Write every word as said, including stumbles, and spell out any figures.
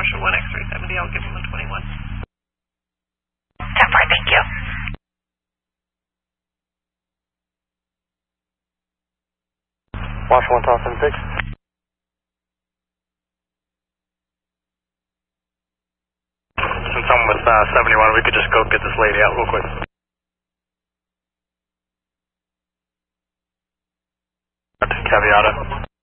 Marshall one X three seventy, I'll give him one twenty-one. ten four, thank you. Marshall one thousand six. Since I'm with uh, seventy-one, we could just go get this lady out real quick. Caveata.